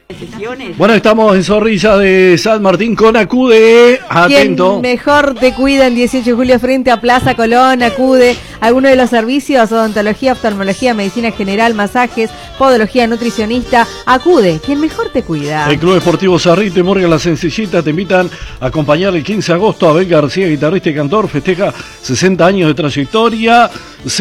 Bueno, estamos en Zorrilla de San Martín con Acude. Atento. Quien mejor te cuida en 18 de julio frente a Plaza Colón. Acude a alguno de los servicios: odontología, oftalmología, medicina general, masajes, podología, nutricionista. Acude, quien mejor te cuida. El Club Esportivo Cerrito y Morgan La Sencillita te invitan a acompañar el 15 de agosto a Abel García, guitarrista y cantor. Festeja 60 años de trayectoria.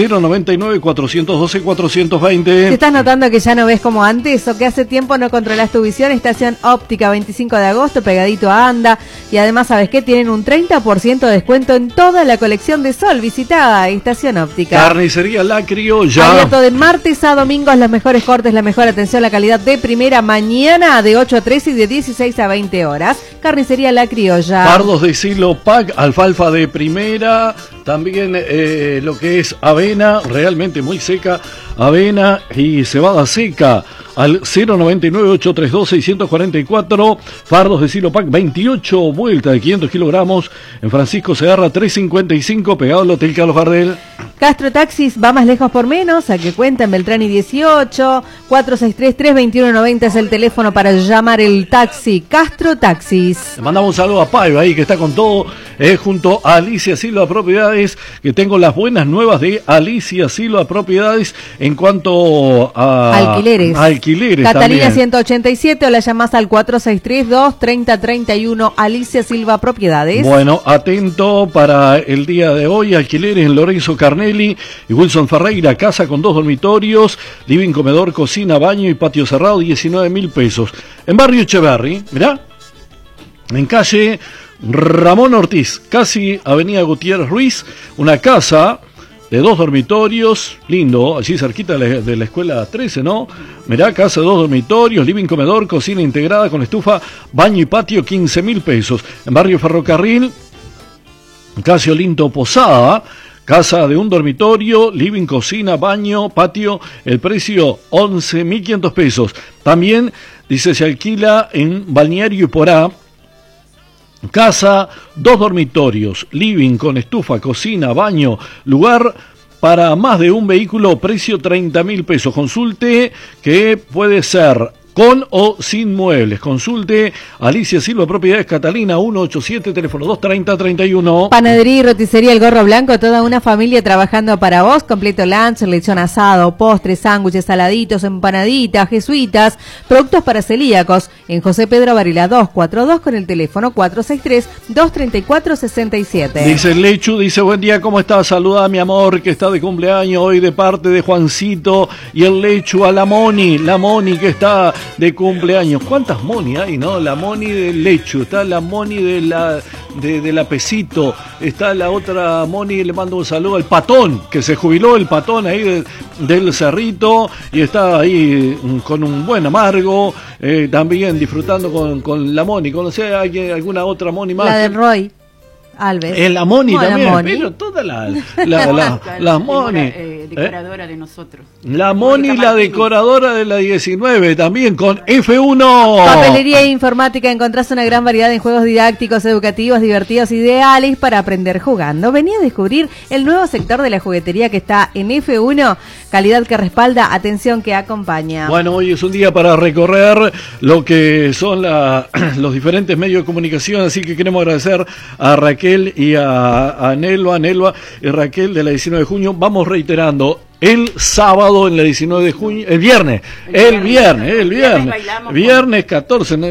099-412-420. ¿Te estás notando que ya no ves como antes o que hace tiempo no controlas tu visión? Estación Óptica, 25 de agosto, pegadito a Anda. Y además, ¿sabes qué? Tienen un 30% de descuento en toda la colección de sol. Visita Estación Óptica. Carnicería La Criolla. Abierto de martes a domingos, los mejores cortes, la mejor atención, la calidad de primera. Mañana de 8 a 13 y de 16 a 20 horas. Carnicería La Criolla. Pardos de Silo Pack, alfalfa de primera. También lo que es avena, realmente muy seca, avena y cebada seca, al 099-832-644, fardos de Silo Pack, 28 vueltas de 500 kilogramos, en Francisco Segarra 355, pegado al Hotel Carlos Gardel. Castro Taxis va más lejos por menos, a que cuenta en Beltrán y 18, 463-321-90 es el teléfono para llamar el taxi. Castro Taxis. Le mandamos un saludo a Paiva ahí que está con todo, junto a Alicia Silva Propiedades, que tengo las buenas nuevas de Alicia Silva Propiedades en cuanto a alquileres Catalina también. 187 o la llamás al 463-230-31. Alicia Silva Propiedades. Bueno, atento para el día de hoy: alquileres en Lorenzo Carnelli y Wilson Ferreira, casa con 2 dormitorios, living, comedor, cocina, baño y patio cerrado, 19.000 pesos. En Barrio Echeverri, mirá, en calle Ramón Ortiz, casi Avenida Gutiérrez Ruiz, una casa de 2 dormitorios, lindo, allí cerquita de la escuela 13, ¿no? Mirá, casa de 2 dormitorios, living, comedor, cocina integrada con estufa, baño y patio, 15.000 pesos. En Barrio Ferrocarril, calle Olinto Posada, casa de 1 dormitorio, living, cocina, baño, patio, el precio 11.500 pesos. También, dice, se alquila en Balneario Iporá, casa, 2 dormitorios, living con estufa, cocina, baño, lugar para más de un vehículo, precio 30.000 pesos. Consulte, que puede ser con o sin muebles. Consulte Alicia Silva Propiedades, Catalina 187, teléfono 230-31. Panadería y roticería El Gorro Blanco, toda una familia trabajando para vos. Completo lunch, lechón asado, postres, sándwiches, saladitos, empanaditas, jesuitas, productos para celíacos. En José Pedro Varela 242 con el teléfono 463-234-67. Dice Lechu, dice: buen día, ¿cómo estás? Saluda a mi amor que está de cumpleaños hoy de parte de Juancito y el Lechu a la Moni que está de cumpleaños. ¿Cuántas Moni hay, no? La Moni del Lechu, está la Moni de la Pesito, está la otra Moni, le mando un saludo al Patón, que se jubiló el Patón ahí del Cerrito, y está ahí con un buen amargo, también disfrutando con la Moni. ¿Conoce a alguna otra Moni más? La del Roy Alves. La Moni también, la Moni. pero todas las Moni. Decoradora de nosotros. La Moni, la decoradora de la 19, también con F1. Papelería e informática, encontrás una gran variedad de juegos didácticos, educativos, divertidos, ideales para aprender jugando. Vení a descubrir el nuevo sector de la juguetería que está en F1, calidad que respalda, atención que acompaña. Bueno, hoy es un día para recorrer lo que son los diferentes medios de comunicación, así que queremos agradecer a Raquel y a Nelva y Raquel de la 19 de junio. Vamos reiterando, el sábado en la 19 de junio, el viernes 14,